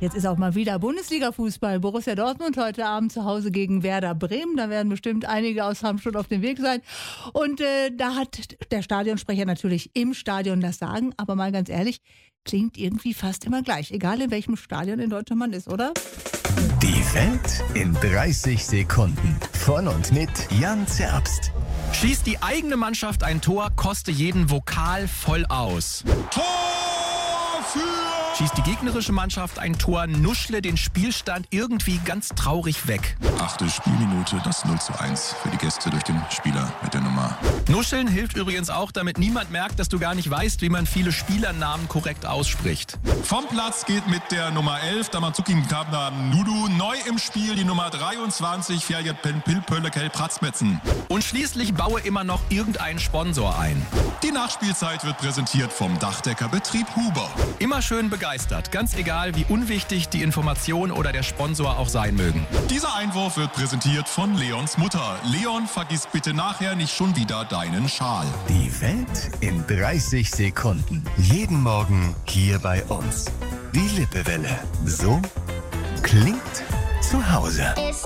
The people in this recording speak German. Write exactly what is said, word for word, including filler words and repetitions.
Jetzt ist auch mal wieder Bundesliga-Fußball. Borussia Dortmund heute Abend zu Hause gegen Werder Bremen. Da werden bestimmt einige aus Hamburg auf dem Weg sein. Und äh, da hat der Stadionsprecher natürlich im Stadion das Sagen. Aber mal ganz ehrlich, klingt irgendwie fast immer gleich. Egal in welchem Stadion in Deutschland man ist, oder? Die Welt in dreißig Sekunden. Von und mit Jan Zerbst. Schießt die eigene Mannschaft ein Tor, koste jeden Vokal voll aus. Tor für... Schießt die gegnerische Mannschaft ein Tor, nuschle den Spielstand irgendwie ganz traurig weg. Achte Spielminute, das null zu eins für die Gäste durch den Spieler mit der Nummer. Nuscheln hilft übrigens auch, damit niemand merkt, dass du gar nicht weißt, wie man viele Spielernamen korrekt ausspricht. Vom Platz geht mit der Nummer elf, Damazuki Mkabna Nudu, neu im Spiel die Nummer dreiundzwanzig, Ferjet Pilpölekel Pratzmetzen. Und schließlich baue immer noch irgendeinen Sponsor ein. Die Nachspielzeit wird präsentiert vom Dachdeckerbetrieb Huber. Immer schön begeistert, ganz egal, wie unwichtig die Information oder der Sponsor auch sein mögen. Dieser Einwurf wird präsentiert von Leons Mutter. Leon, vergiss bitte nachher nicht schon wieder deinen Schal. Die Welt in dreißig Sekunden. Jeden Morgen hier bei uns. Die Lippewelle. So klingt zu Hause.